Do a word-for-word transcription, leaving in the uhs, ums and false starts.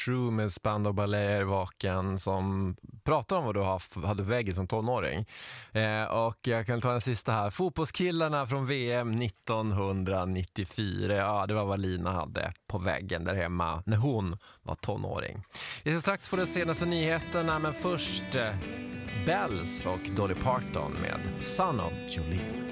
True med Spandau Ballet vaken som pratar om vad du hade väggen som tonåring. Eh, och jag kan ta den sista här. Fotbollskillarna från V M nittonhundranittiofyra. Ja, det var vad Lina hade på väggen där hemma när hon var tonåring. Vi ska strax få de senaste nyheterna, men först eh, Bells och Dolly Parton med Son of Jolene.